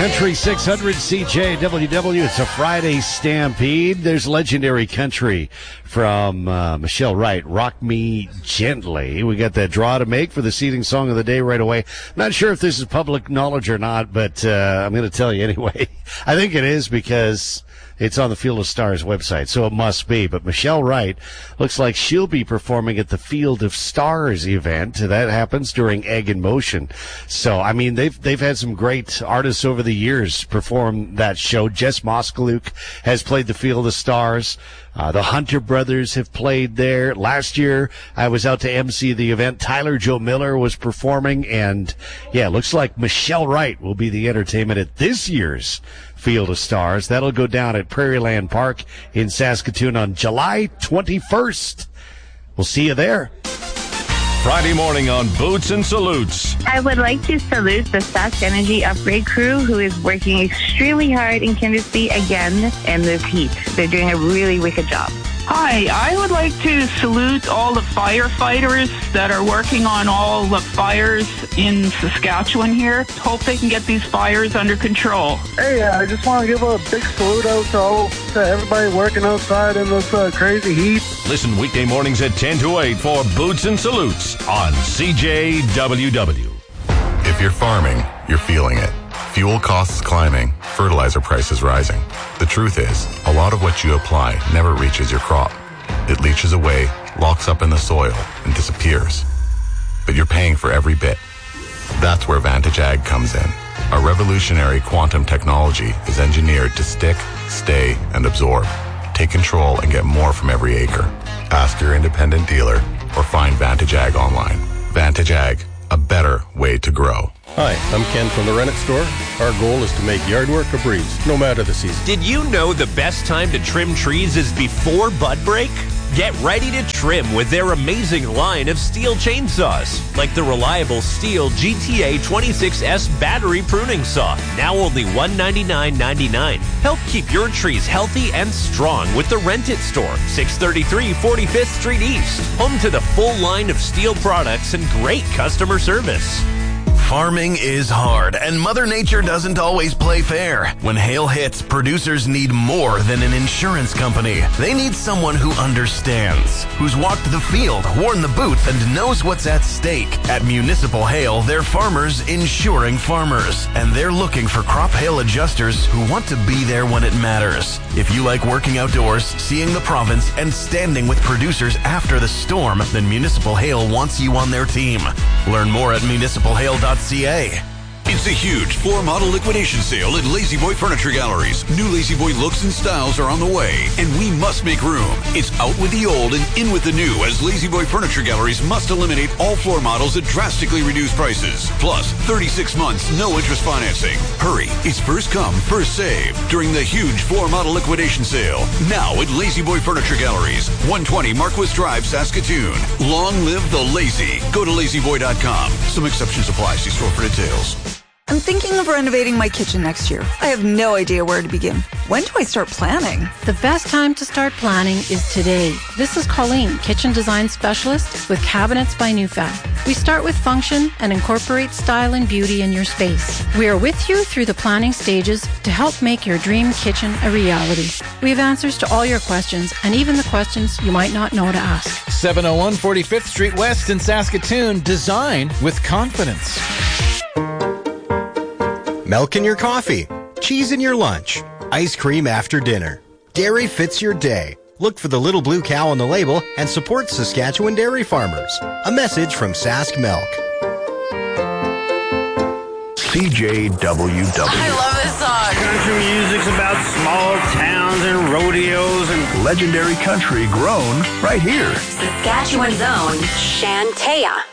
Country 600 CJWW. It's a Friday Stampede. There's legendary country from Michelle Wright, Rock Me Gently. We got that draw to make for the seeding song of the day right away. Not sure if this is public knowledge or not, but I'm going to tell you anyway. I think it is because it's on the Field of Stars website, so it must be. But Michelle Wright looks like she'll be performing at the Field of Stars event. That happens during Egg in Motion. So, I mean, they've had some great artists over the years perform that show. Jess Moskaluk has played the Field of Stars. The Hunter Brothers have played there. Last year, I was out to MC the event. Tyler Joe Miller was performing, and yeah, it looks like Michelle Wright will be the entertainment at this year's Field of Stars. That'll go down at Prairieland Park in Saskatoon on July 21st. We'll see you there. Friday morning on Boots and Salutes. I would like to salute the Sask Energy Upgrade crew who is working extremely hard in Kindersley again in this heat. They're doing a really wicked job. Hi, I would like to salute all the firefighters that are working on all the fires in Saskatchewan here. Hope they can get these fires under control. Hey, I just want to give a big salute out to everybody working outside in this crazy heat. Listen weekday mornings at 10 to 8 for Boots and Salutes on CJWW. If you're farming, you're feeling it. Fuel costs climbing, fertilizer prices rising. The truth is, a lot of what you apply never reaches your crop. It leaches away, locks up in the soil, and disappears. But you're paying for every bit. That's where Vantage Ag comes in. Our revolutionary quantum technology is engineered to stick, stay, and absorb. Take control and get more from every acre. Ask your independent dealer or find Vantage Ag online. Vantage Ag, a better way to grow. Hi, I'm Ken from the Rennet Store. Our goal is to make yard work a breeze, no matter the season. Did you know the best time to trim trees is before bud break? Get ready to trim with their amazing line of steel chainsaws, like the reliable Steel GTA 26S battery pruning saw, now only $199.99. Help keep your trees healthy and strong with the Rent It Store, 633 45th Street East, home to the full line of steel products and great customer service. Farming is hard, and Mother Nature doesn't always play fair. When hail hits, producers need more than an insurance company. They need someone who understands, who's walked the field, worn the boots, and knows what's at stake. At Municipal Hail, they're farmers insuring farmers, and they're looking for crop hail adjusters who want to be there when it matters. If you like working outdoors, seeing the province, and standing with producers after the storm, then Municipal Hail wants you on their team. Learn more at municipalhail.ca. It's a huge floor model liquidation sale at Lazy Boy Furniture Galleries. New Lazy Boy looks and styles are on the way, and we must make room. It's out with the old and in with the new, as Lazy Boy Furniture Galleries must eliminate all floor models at drastically reduced prices. Plus, 36 months, no interest financing. Hurry, it's first come, first save during the huge floor model liquidation sale. Now at Lazy Boy Furniture Galleries, 120 Marquis Drive, Saskatoon. Long live the lazy. Go to lazyboy.com. Some exceptions apply. See store for details. I'm thinking of renovating my kitchen next year. I have no idea where to begin. When do I start planning? The best time to start planning is today. This is Colleen, kitchen design specialist with Cabinets by NewFab. We start with function and incorporate style and beauty in your space. We are with you through the planning stages to help make your dream kitchen a reality. We have answers to all your questions and even the questions you might not know to ask. 701 45th Street West in Saskatoon. Design with confidence. Milk in your coffee, cheese in your lunch, ice cream after dinner. Dairy fits your day. Look for the little blue cow on the label and support Saskatchewan dairy farmers. A message from Sask Milk. CJWW. I love this song. Country music's about small towns and rodeos and legendary country grown right here. Saskatchewan's own Shantea.